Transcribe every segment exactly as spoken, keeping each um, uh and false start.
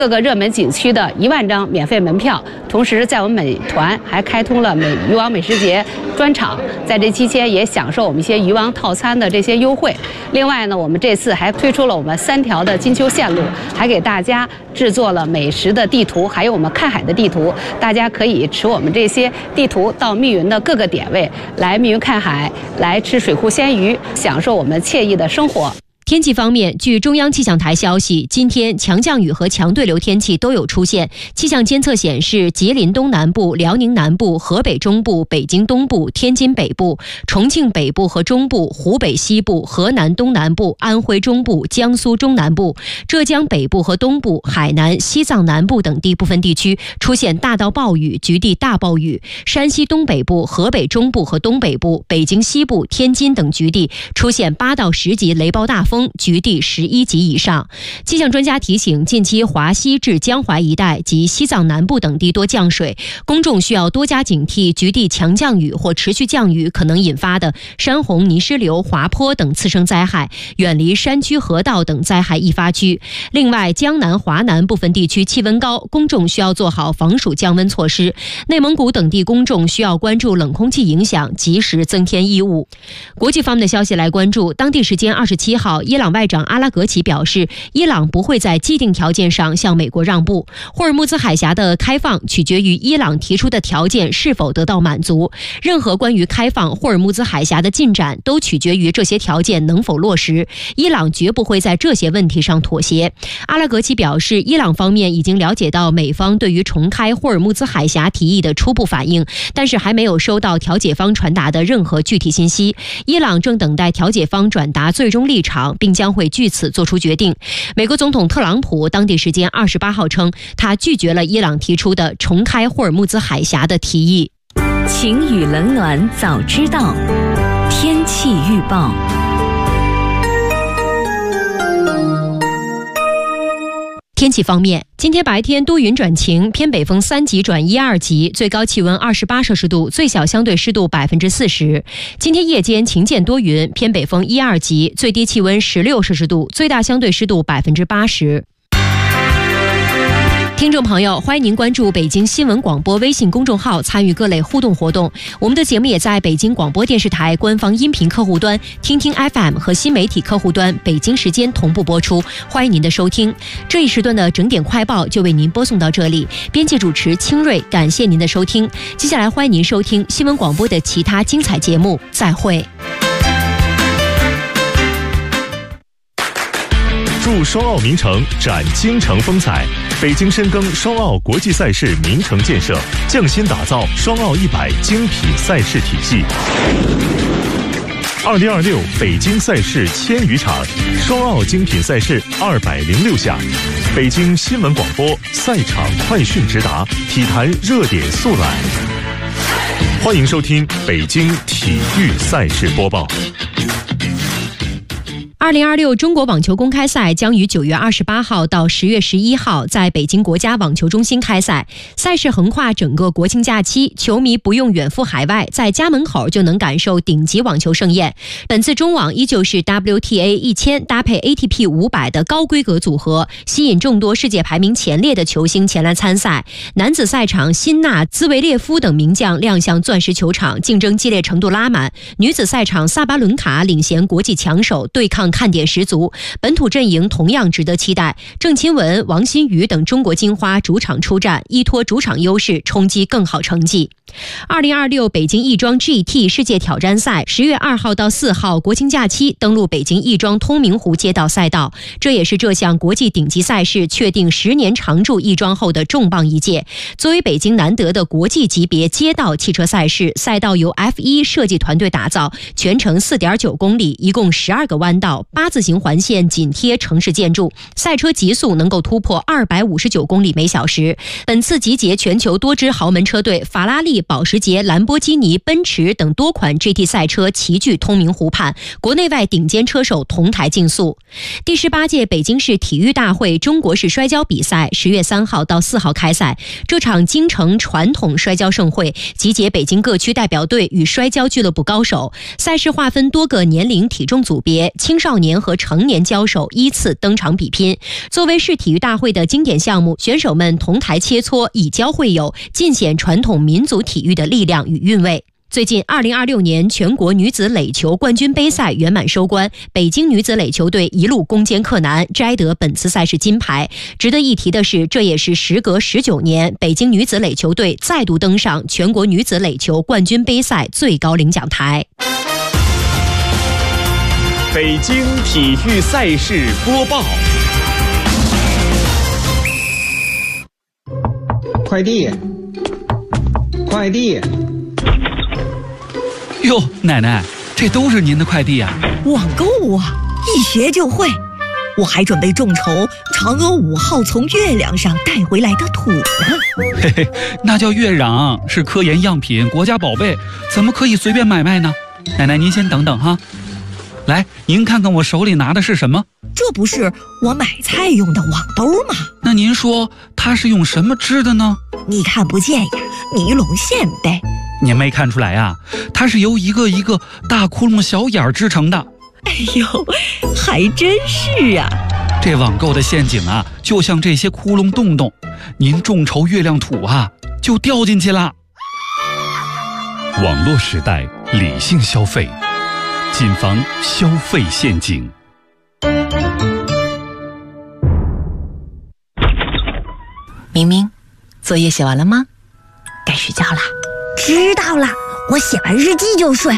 各个热门景区的一万张免费门票，同时在我们美团还开通了美渔王美食节专场，在这期间也享受我们一些渔王套餐的这些优惠。另外呢，我们这次还推出了我们三条的金秋线路，还给大家制作了美食的地图，还有我们看海的地图，大家可以持我们这些地图到密云的各个点位来密云看海，来吃水库鲜鱼，享受我们惬意的生活。 天气方面，据中央气象台消息，今天强降雨和强对流天气都有出现。气象监测显示，吉林东南部、辽宁南部、河北中部、北京东部、天津北部、重庆北部和中部、湖北西部、河南东南部、安徽中部、江苏中南部、浙江北部和东部、海南、西藏南部等地部分地区出现大到暴雨、局地大暴雨；山西东北部、河北中部和东北部、北京西部、天津等局地出现八到十级雷暴大风，局地十一级以上。气象专家提醒，近期华西至江淮一带及西藏南部等地多降水，公众需要多加警惕局地强降雨或持续降雨可能引发的山洪、泥石流、滑坡等次生灾害，远离山区河道等灾害易发区。另外，江南、华南部分地区气温高，公众需要做好防暑降温措施。内蒙古等地公众需要关注冷空气影响，及时增添衣物。国际方面的消息来关注，当地时间二十七号，伊朗外长阿拉格齐表示，伊朗不会在既定条件上向美国让步。霍尔木兹海峡的开放取决于伊朗提出的条件是否得到满足，任何关于开放霍尔木兹海峡的进展都取决于这些条件能否落实，伊朗绝不会在这些问题上妥协。阿拉格齐表示，伊朗方面已经了解到美方对于重开霍尔木兹海峡提议的初步反应，但是还没有收到调解方传达的任何具体信息。伊朗正等待调解方转达最终立场，并将会据此做出决定。美国总统特朗普当地时间二十八号称，他拒绝了伊朗提出的重开霍尔木兹海峡的提议。 晴雨冷暖早知道，天气预报。 天气方面，今天白天多云转晴，偏北风三级转一二级，最高气温二十八摄氏度，最小相对湿度百分之四十。今天夜间晴间多云，偏北风一二级，最低气温十六摄氏度，最大相对湿度百分之八十。听众朋友，欢迎您关注北京新闻广播微信公众号，参与各类互动活动。我们的节目也在北京广播电视台官方音频客户端、听听 F M 和新媒体客户端北京时间同步播出，欢迎您的收听。这一时段的整点快报就为您播送到这里，编辑主持清瑞，感谢您的收听。接下来欢迎您收听新闻广播的其他精彩节目，再会。 祝双奥名城展京城风采。北京深耕双奥国际赛事名城建设，匠心打造双奥一百精品赛事体系。二零二六北京赛事千余场，双奥精品赛事二百零六项。北京新闻广播赛场快讯直达，体坛热点速览。欢迎收听北京体育赛事播报。 二零二六中国网球公开赛将于九月二十八号到十月十一号在北京国家网球中心开赛，赛事横跨整个国庆假期，球迷不用远赴海外，在家门口就能感受顶级网球盛宴。本次中网依旧是 W T A 一千搭配 A T P 五百的高规格组合，吸引众多世界排名前列的球星前来参赛。男子赛场，辛纳、兹维列夫等名将亮相钻石球场，竞争激烈程度拉满。女子赛场，萨巴伦卡领衔国际强手，对抗看点十足，本土阵营同样值得期待。郑钦文、王欣瑜等中国金花主场出战，依托主场优势冲击更好成绩。二零二六北京亦庄 G T 世界挑战赛十月二号到四号国庆假期登陆北京亦庄通明湖街道赛道，这也是这项国际顶级赛事确定十年常驻亦庄后的重磅一届。作为北京难得的国际级别街道汽车赛事，赛道由 F 一 设计团队打造，全程 四点九公里，一共十二个弯道，八字形环线紧贴城市建筑，赛车极速能够突破二百五十九公里每小时。本次集结全球多支豪门车队，法拉利、保时捷、兰博基尼、奔驰等多款 G T 赛车齐聚通明湖畔，国内外顶尖车手同台竞速。第十八届北京市体育大会中国式摔跤比赛十月三号到四号开赛，这场京城传统摔跤盛会集结北京各区代表队与摔跤俱乐部高手。赛事划分多个年龄体重组别，青少少年和成年交手依次登场比拼。作为市体育大会的经典项目，选手们同台切磋，以交会友，尽显传统民族体育的力量与韵味。最近二零二六年全国女子垒球冠军杯赛圆满收官，北京女子垒球队一路攻坚克难，摘得本次赛事金牌。值得一提的是，这也是时隔十九年，北京女子垒球队再度登上全国女子垒球冠军杯赛最高领奖台。 北京体育赛事播报。 快递，快递。 哟，奶奶，这都是您的快递啊！ 网购啊，一学就会。我还准备众筹嫦娥五号从月亮上带回来的土呢。 嘿嘿，那叫月壤，是科研样品，国家宝贝，怎么可以随便买卖呢？奶奶，您先等等哈。来，您看看我手里拿的是什么？ 这不是我买菜用的网兜吗？ 那您说它是用什么织的呢？ 你看不见呀，尼龙线呗。 您没看出来啊？它是由一个一个大窟窿小眼儿织成的。 哎呦，还真是啊！ 这网购的陷阱啊，就像这些窟窿洞洞，您众筹月亮土啊，就掉进去了。 网络时代，理性消费，谨防消费陷阱。 明明，作业写完了吗？该睡觉啦。 知道了，我写完日记就睡。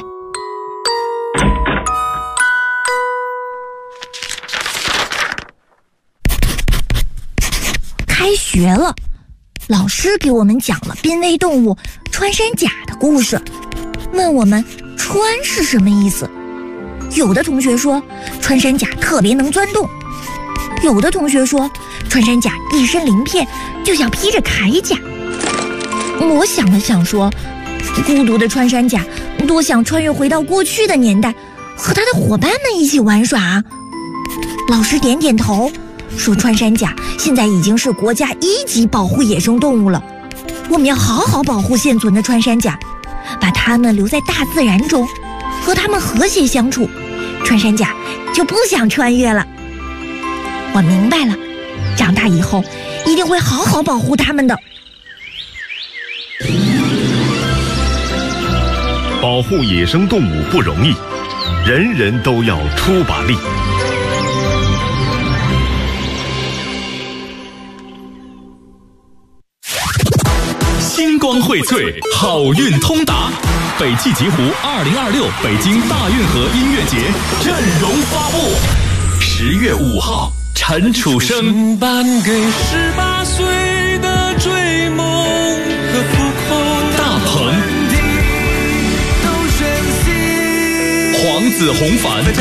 开学了，老师给我们讲了濒危动物穿山甲的故事，问我们穿是什么意思。有的同学说穿山甲特别能钻洞，有的同学说穿山甲一身鳞片，就像披着铠甲。我想了想说，孤独的穿山甲多想穿越回到过去的年代，和他的伙伴们一起玩耍。老师点点头，说穿山甲现在已经是国家一级保护野生动物了，我们要好好保护现存的穿山甲，把它们留在大自然中，和它们和谐相处，穿山甲就不想穿越了。我明白了，长大以后一定会好好保护它们的。 保护野生动物不容易，人人都要出把力。 星光荟萃，好运通达。北汽极狐二零二六北京大运河音乐节阵容发布。十月五号，陈楚生。 颁给十八岁的追梦和浮空。 大鹏。黄子弘凡。